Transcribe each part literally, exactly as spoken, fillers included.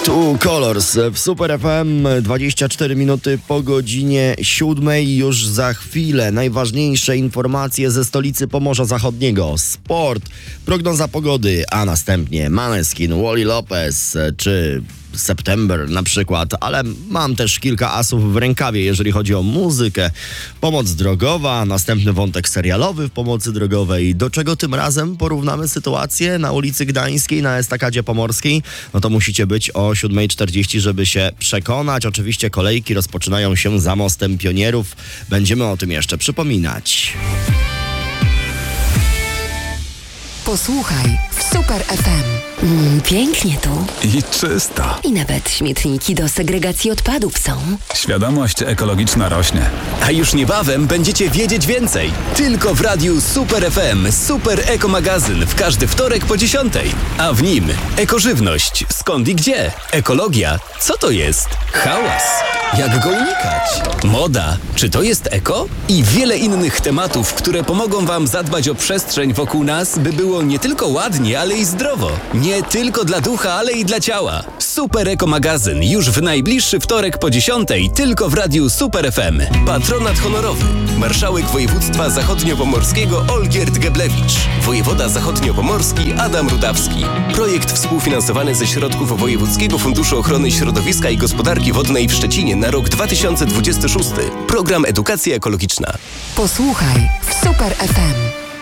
Tu Colors w Super F M, dwadzieścia cztery minuty po godzinie siódmej. Już za chwilę najważniejsze informacje ze stolicy Pomorza Zachodniego. Sport, prognoza pogody, a następnie Maneskin, Wally Lopez czy September na przykład, ale mam też kilka asów w rękawie, jeżeli chodzi o muzykę. Pomoc drogowa, następny wątek serialowy w pomocy drogowej. Do czego tym razem porównamy sytuację na ulicy Gdańskiej, na Estakadzie Pomorskiej? No to musicie być o siódma czterdzieści, żeby się przekonać. Oczywiście kolejki rozpoczynają się za Mostem Pionierów. Będziemy o tym jeszcze przypominać. Posłuchaj w Super F M. Mm, pięknie tu. I czysto. I nawet śmietniki do segregacji odpadów są. Świadomość ekologiczna rośnie. A już niebawem będziecie wiedzieć więcej. Tylko w radiu Super F M Super Eko Magazyn w każdy wtorek po dziesiątej. A w nim ekożywność. Skąd i gdzie? Ekologia. Co to jest? Hałas. Jak go unikać? Moda. Czy to jest eko? I wiele innych tematów, które pomogą wam zadbać o przestrzeń wokół nas, by było nie tylko ładnie, ale i zdrowo. Nie tylko dla ducha, ale i dla ciała. Super Eko Magazyn już w najbliższy wtorek po dziesiątej tylko w radiu Super F M. Patronat honorowy. Marszałek województwa zachodniopomorskiego Olgierd Geblewicz. Wojewoda zachodniopomorski Adam Rudawski. Projekt współfinansowany ze środków Wojewódzkiego Funduszu Ochrony Środowiska i Gospodarki Wodnej w Szczecinie na rok dwa tysiące dwudziesty szósty. Program Edukacja Ekologiczna. Posłuchaj w Super F M.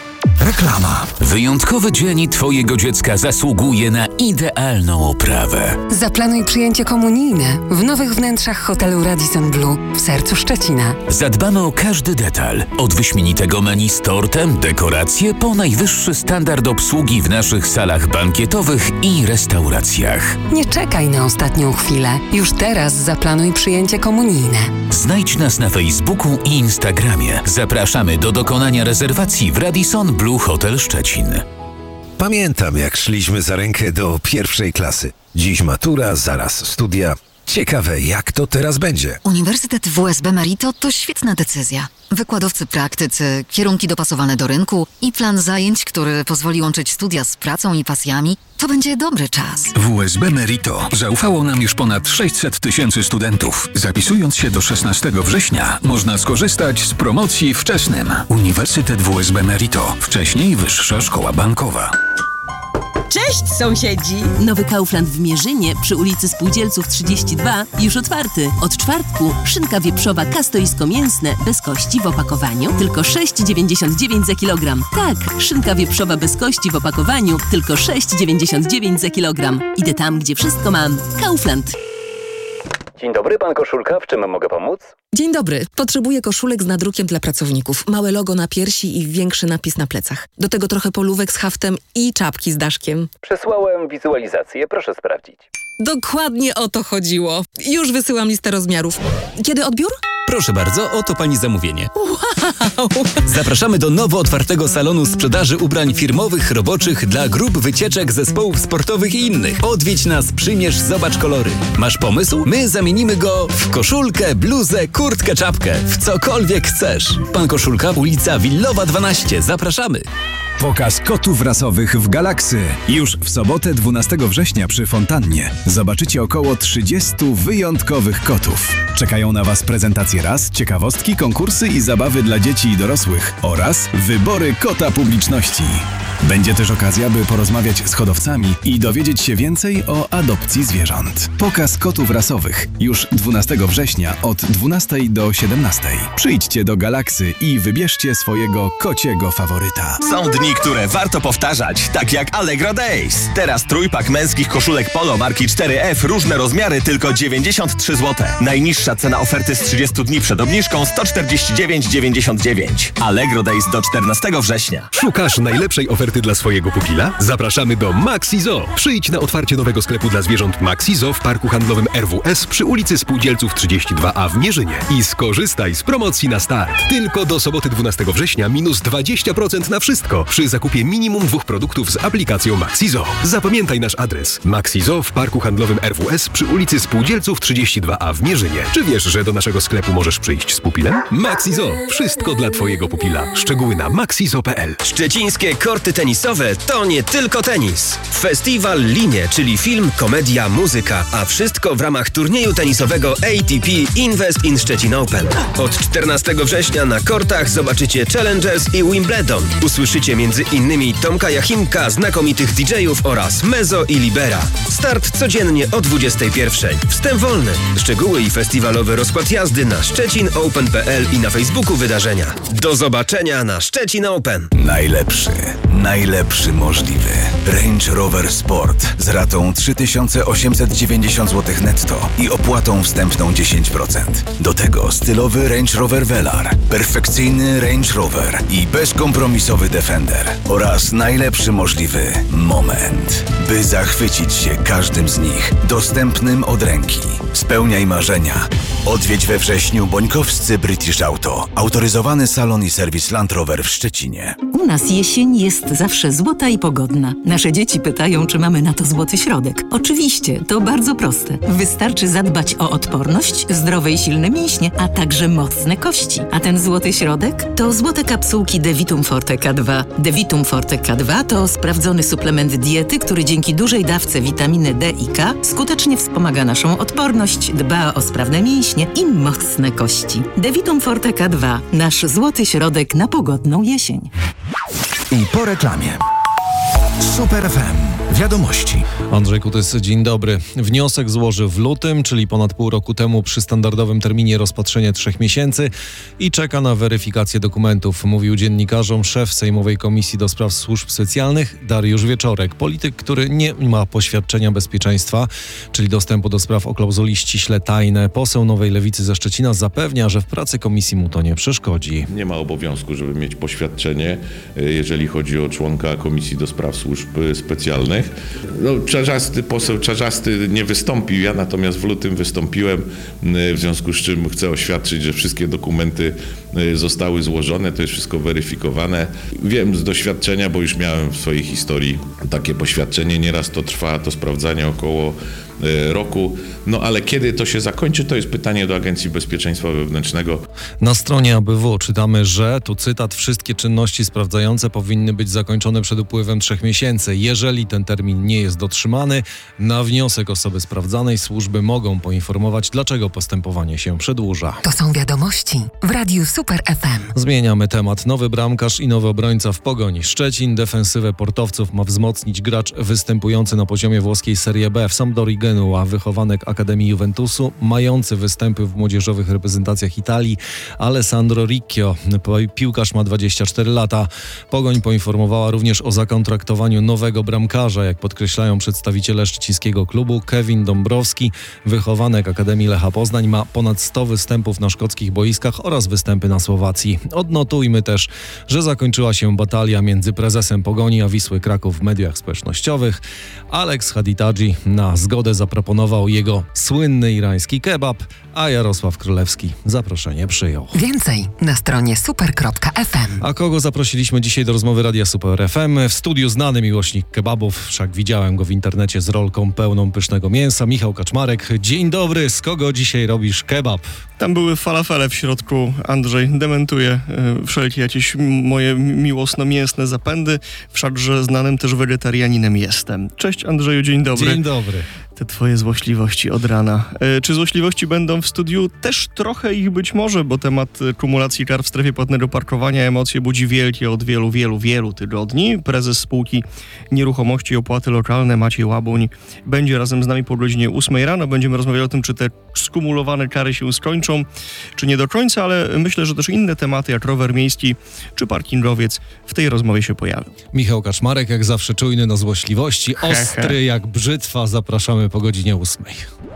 Reklama. Wyjątkowy dzień twojego dziecka zasługuje na idealną oprawę. Zaplanuj przyjęcie komunijne w nowych wnętrzach hotelu Radisson Blu w sercu Szczecina. Zadbamy o każdy detal. Od wyśmienitego menu z tortem, dekoracje, po najwyższy standard obsługi w naszych salach bankietowych i restauracjach. Nie czekaj na ostatnią chwilę. Już teraz zaplanuj przyjęcie komunijne. Znajdź nas na Facebooku i Instagramie. Zapraszamy do dokonania rezerwacji w Radisson Blu Hotel Szczecin. Pamiętam, jak szliśmy za rękę do pierwszej klasy. Dziś matura, zaraz studia. Ciekawe, jak to teraz będzie. Uniwersytet W S B Merito to świetna decyzja. Wykładowcy praktycy, kierunki dopasowane do rynku i plan zajęć, który pozwoli łączyć studia z pracą i pasjami, to będzie dobry czas. W S B Merito zaufało nam już ponad sześćset tysięcy studentów. Zapisując się do szesnastego września można skorzystać z promocji wczesnym. Uniwersytet W S B Merito. Wcześniej Wyższa Szkoła Bankowa. Cześć sąsiedzi! Nowy Kaufland w Mierzynie przy ulicy Spółdzielców trzydzieści dwa już otwarty. Od czwartku szynka wieprzowa kastoisko-mięsne bez kości w opakowaniu tylko sześć dziewięćdziesiąt dziewięć za kilogram. Tak, szynka wieprzowa bez kości w opakowaniu tylko sześć dziewięćdziesiąt dziewięć za kilogram. Idę tam, gdzie wszystko mam. Kaufland. Dzień dobry, pan Koszulka. W czym mogę pomóc? Dzień dobry. Potrzebuję koszulek z nadrukiem dla pracowników. Małe logo na piersi i większy napis na plecach. Do tego trochę polówek z haftem i czapki z daszkiem. Przesłałem wizualizację. Proszę sprawdzić. Dokładnie o to chodziło. Już wysyłam listę rozmiarów. Kiedy odbiór? Proszę bardzo, oto pani zamówienie. Wow! Zapraszamy do nowo otwartego salonu sprzedaży ubrań firmowych, roboczych dla grup, wycieczek, zespołów sportowych i innych. Odwiedź nas, przymierz, zobacz kolory. Masz pomysł? My zamienimy go w koszulkę, bluzę, kurtkę, czapkę. W cokolwiek chcesz. Pan Koszulka, ulica Willowa dwanaście. Zapraszamy. Pokaz kotów rasowych w Galaksy. Już w sobotę dwunastego września przy fontannie zobaczycie około trzydziestu wyjątkowych kotów. Czekają na Was prezentacje ras, ciekawostki, konkursy i zabawy dla dzieci i dorosłych oraz wybory kota publiczności. Będzie też okazja, by porozmawiać z hodowcami i dowiedzieć się więcej o adopcji zwierząt. Pokaz kotów rasowych już dwunastego września od dwunastej do siedemnastej. Przyjdźcie do Galaksy i wybierzcie swojego kociego faworyta. Są dni, które warto powtarzać, tak jak Allegro Days. Teraz trójpak męskich koszulek polo marki cztery F, różne rozmiary, tylko dziewięćdziesiąt trzy złote. Najniższa cena oferty z trzydziestu dni przed obniżką sto czterdzieści dziewięć dziewięćdziesiąt dziewięć. Allegro Days do czternastego września. Szukasz najlepszej oferty dla swojego pupila? Zapraszamy do Maxi Zoo. Przyjdź na otwarcie nowego sklepu dla zwierząt Maxi Zoo w parku handlowym R W S przy ulicy Spółdzielców trzydzieści dwa A w Mierzynie i skorzystaj z promocji na start. Tylko do soboty dwunastego września minus dwadzieścia procent na wszystko przy zakupie minimum dwóch produktów z aplikacją Maxi Zoo. Zapamiętaj nasz adres. Maxi Zoo w parku handlowym R W S przy ulicy Spółdzielców trzydzieści dwa A w Mierzynie. Czy wiesz, że do naszego sklepu możesz przyjść z pupilem? Maxi Zoo. Wszystko dla twojego pupila. Szczegóły na maxi zoo kropka p l. Szczecińskie korty tenisowe to nie tylko tenis. Festiwal Linie, czyli film, komedia, muzyka, a wszystko w ramach turnieju tenisowego A T P Invest in Szczecin Open. Od czternastego września na kortach zobaczycie Challengers i Wimbledon. Usłyszycie między innymi Tomka Jachimka, znakomitych D J-ów oraz Mezo i Libera. Start codziennie o dwudziestej pierwszej. Wstęp wolny. Szczegóły i festiwalowy rozkład jazdy na szczecin open kropka p l i na Facebooku wydarzenia. Do zobaczenia na Szczecin Open. Najlepszy, najlepszy możliwy. Range Rover Sport z ratą trzy tysiące osiemset dziewięćdziesiąt złotych netto i opłatą wstępną dziesięć procent. Do tego stylowy Range Rover Velar, perfekcyjny Range Rover i bezkompromisowy Defender oraz najlepszy możliwy moment, by zachwycić się każdym z nich, dostępnym od ręki. Spełniaj marzenia. Odwiedź we wrześniu Bońkowscy British Auto, autoryzowany salon i serwis Land Rover w Szczecinie. U nas jesień jest zawsze złota i pogodna. Nasze dzieci pytają, czy mamy na to złoty środek. Oczywiście, to bardzo proste. Wystarczy zadbać o odporność, zdrowe i silne mięśnie, a także mocne kości. A ten złoty środek to złote kapsułki Devitum Forte K dwa. Devitum Forte K dwa to sprawdzony suplement diety, który dzięki dużej dawce witaminy D i K skutecznie wspomaga naszą odporność, dba o sprawne mięśnie i mocne kości. Devitum Forte K dwa. Nasz złoty środek na pogodną jesień. I po reklamie. Super F M. Wiadomości. Andrzej Kutys, dzień dobry. Wniosek złoży w lutym, czyli ponad pół roku temu, przy standardowym terminie rozpatrzenia trzech miesięcy i czeka na weryfikację dokumentów, mówił dziennikarzom szef Sejmowej Komisji do Spraw Służb Specjalnych Dariusz Wieczorek. Polityk, który nie ma poświadczenia bezpieczeństwa, czyli dostępu do spraw o klauzuli ściśle tajne. Poseł Nowej Lewicy ze Szczecina zapewnia, że w pracy komisji mu to nie przeszkodzi. Nie ma obowiązku, żeby mieć poświadczenie, jeżeli chodzi o członka Komisji do Spraw Służb Specjalnych. No, Czarzasty, poseł Czarzasty nie wystąpił, ja natomiast w lutym wystąpiłem, w związku z czym chcę oświadczyć, że wszystkie dokumenty zostały złożone, to jest wszystko weryfikowane. Wiem z doświadczenia, bo już miałem w swojej historii takie poświadczenie, nieraz to trwa, to sprawdzanie około roku, no ale kiedy to się zakończy, to jest pytanie do Agencji Bezpieczeństwa Wewnętrznego. Na stronie A B W czytamy, że, tu cytat, wszystkie czynności sprawdzające powinny być zakończone przed upływem trzech miesięcy. Jeżeli ten termin nie jest dotrzymany, na wniosek osoby sprawdzanej służby mogą poinformować, dlaczego postępowanie się przedłuża. To są wiadomości w Radiu Super F M. Zmieniamy temat. Nowy bramkarz i nowy obrońca w Pogoni Szczecin. Defensywę portowców ma wzmocnić gracz występujący na poziomie włoskiej Serie B w Sampdorii Genua, wychowanek Akademii Juventusu, mający występy w młodzieżowych reprezentacjach Italii, Alessandro Riccio. Piłkarz ma dwadzieścia cztery lata. Pogoń poinformowała również o zakontraktowaniu nowego bramkarza, jak podkreślają przedstawiciele szczecińskiego klubu. Kevin Dąbrowski, wychowanek Akademii Lecha Poznań, ma ponad sto występów na szkockich boiskach oraz występy na Słowacji. Odnotujmy też, że zakończyła się batalia między prezesem Pogoni a Wisły Kraków w mediach społecznościowych. Alex Hadidadzi na zgodę zaproponował jego słynny irański kebab, a Jarosław Królewski zaproszenie przyjął. Więcej na stronie super kropka f m. A kogo zaprosiliśmy dzisiaj do rozmowy Radia Super F M? W studiu znany miłośnik kebabów, wszak widziałem go w internecie z rolką pełną pysznego mięsa, Michał Kaczmarek. Dzień dobry, z kogo dzisiaj robisz kebab? Tam były falafele w środku, Andrzej. Dementuje y, wszelkie jakieś moje miłosno-mięsne zapędy, wszakże znanym też wegetarianinem jestem. Cześć Andrzeju, dzień dobry. Dzień dobry. Te twoje złośliwości od rana. E, czy złośliwości będą w studiu? Też trochę ich być może, bo temat kumulacji kar w strefie płatnego parkowania emocje budzi wielkie od wielu, wielu, wielu tygodni. Prezes spółki Nieruchomości i Opłaty Lokalne Maciej Łabuń będzie razem z nami po godzinie ósmej rano. Będziemy rozmawiali o tym, czy te skumulowane kary się skończą, czy nie do końca, ale myślę, że też inne tematy, jak rower miejski czy parkingowiec, w tej rozmowie się pojawią. Michał Kaczmarek, jak zawsze czujny na złośliwości, ostry jak brzytwa. Zapraszamy po godzinie ósmej.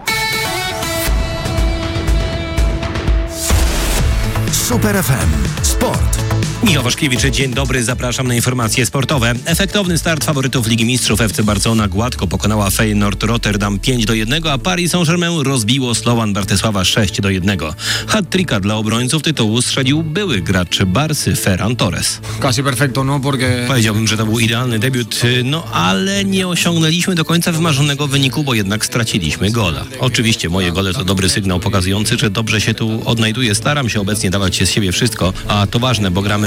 Super F M. Sport. Michał Waszkiewicz, dzień dobry, zapraszam na informacje sportowe. Efektowny start faworytów Ligi Mistrzów. F C Barcelona gładko pokonała Feyenoord Rotterdam pięć do jednego, a Paris Saint-Germain rozbiło Slovan Bratysława sześć do jednego. Hat-tricka dla obrońców tytułu strzelił były gracz Barsy Ferran Torres. Casi perfecto, no? Porque... Powiedziałbym, że to był idealny debiut, no ale nie osiągnęliśmy do końca wymarzonego wyniku, bo jednak straciliśmy gola. Oczywiście moje gole to dobry sygnał pokazujący, że dobrze się tu odnajduję. Staram się obecnie dawać się z siebie wszystko, a to ważne, bo gramy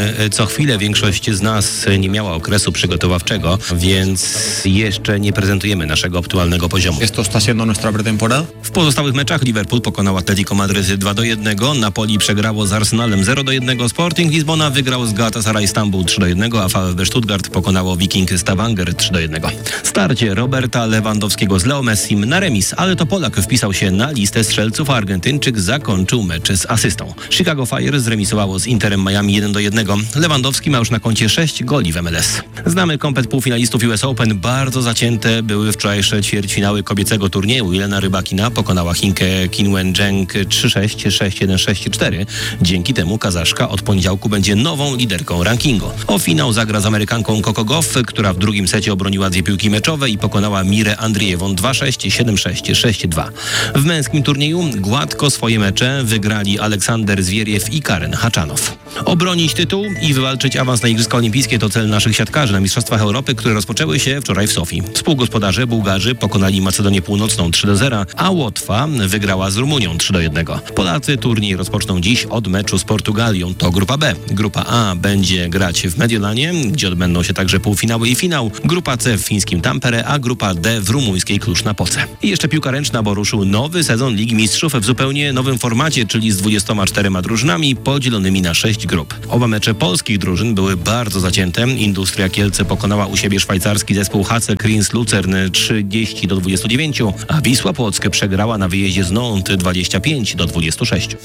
gramy co chwilę. Większość z nas nie miała okresu przygotowawczego, więc jeszcze nie prezentujemy naszego aktualnego poziomu. Esto está siendo nuestra pretemporada. W pozostałych meczach Liverpool pokonał Atletico Madryt dwa do jednego, Napoli przegrało z Arsenalem zero do jednego, Sporting Lizbona wygrał z Galatasaray Stambuł trzy do jednego, a VfB Stuttgart pokonało Viking Stavanger trzy do jednego. Starcie Roberta Lewandowskiego z Leo Messim na remis, ale to Polak wpisał się na listę strzelców, a Argentyńczyk zakończył mecz z asystą. Chicago Fire zremisowało z Interem Miami jeden do jednego. Lewandowski ma już na koncie sześć goli w M L S. Znamy komplet półfinalistów U S Open. Bardzo zacięte były wczorajsze ćwierćfinały kobiecego turnieju. Jelena Rybakina pokonała Chinkę Qin Wen-zheng trzy sześć, sześć jeden, sześć cztery. Dzięki temu Kazaszka od poniedziałku będzie nową liderką rankingu. O finał zagra z Amerykanką Coco Gauff, która w drugim secie obroniła dwie piłki meczowe i pokonała Mirę Andriewą dwa sześć, siedem sześć, sześć dwa. W męskim turnieju gładko swoje mecze wygrali Aleksander Zwieriew i Karen Haczanow. Obronić tytuł i wywalczyć awans na Igrzyska Olimpijskie to cel naszych siatkarzy na Mistrzostwach Europy, które rozpoczęły się wczoraj w Sofii. Współgospodarze Bułgarzy pokonali Macedonię Północną trzy do zera, a Łotwa wygrała z Rumunią trzy do jednego. Polacy turniej rozpoczną dziś od meczu z Portugalią. To grupa B. Grupa A będzie grać w Mediolanie, gdzie odbędą się także półfinały i finał. Grupa C w fińskim Tampere, a grupa D w rumuńskiej Cluj-Napoce. I jeszcze piłka ręczna, bo ruszył nowy sezon Ligi Mistrzów w zupełnie nowym formacie, czyli z dwudziestoma czterema drużynami podzielonymi na sześć grup. Oba mecze polskich drużyn były bardzo zacięte. Industria Kielce pokonała u siebie szwajcarski zespół H C Kriens Lucern trzydzieści do dwudziestu dziewięciu, a Wisła Płock przegrała na wyjeździe z Nantes dwadzieścia pięć do dwudziestu sześciu.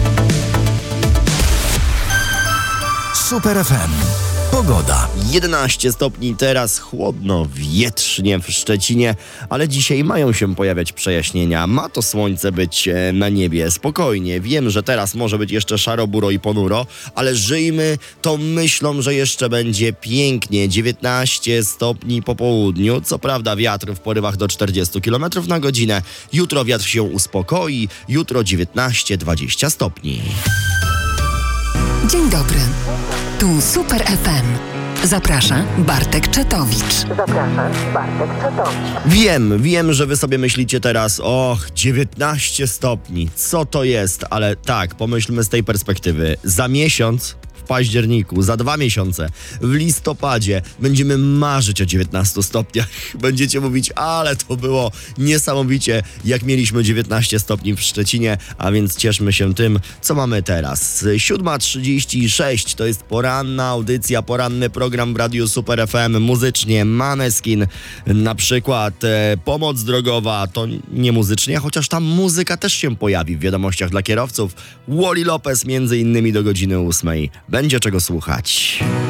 Super F M. Pogoda. jedenaście stopni, teraz chłodno, wietrznie w Szczecinie, ale dzisiaj mają się pojawiać przejaśnienia. Ma to słońce być na niebie. Spokojnie, wiem, że teraz może być jeszcze szaro, buro i ponuro, ale żyjmy tą myślą, że jeszcze będzie pięknie. dziewiętnaście stopni po południu. Co prawda wiatr w porywach do czterdziestu kilometrów na godzinę. Jutro wiatr się uspokoi. Jutro dziewiętnaście dwadzieścia stopni. Dzień dobry. Tu Super F M. Zaprasza Bartek Czetowicz. Zapraszam, Bartek Czetowicz. Wiem, wiem, że wy sobie myślicie teraz, och, dziewiętnaście stopni, co to jest? Ale tak, pomyślmy z tej perspektywy. Za miesiąc, w październiku, za dwa miesiące, w listopadzie będziemy marzyć o dziewiętnastu stopniach. Będziecie mówić, ale to było niesamowicie, jak mieliśmy dziewiętnaście stopni w Szczecinie, a więc cieszmy się tym, co mamy teraz. siódma trzydzieści sześć to jest poranna audycja, poranny program w Radiu Super F M. Muzycznie Maneskin, na przykład e, Pomoc drogowa, to nie muzycznie, chociaż tam muzyka też się pojawi w wiadomościach dla kierowców. Wally Lopez między innymi do godziny ósmej. Będzie czego słuchać.